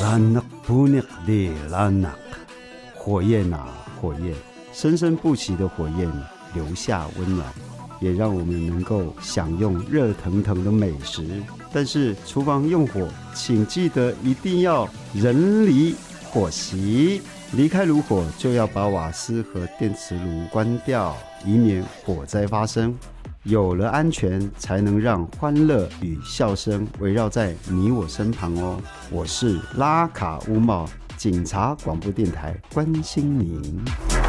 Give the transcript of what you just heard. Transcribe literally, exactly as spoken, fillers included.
拉纳布尼里拉纳，火焰啊火焰，生生不息的火焰留下温暖，也让我们能够享用热腾腾的美食。但是厨房用火，请记得一定要人离火熄，离开炉火就要把瓦斯和电磁炉关掉，以免火灾发生。有了安全，才能让欢乐与笑声围绕在你我身旁哦。我是拉卡乌茂，警察广播电台，关心您。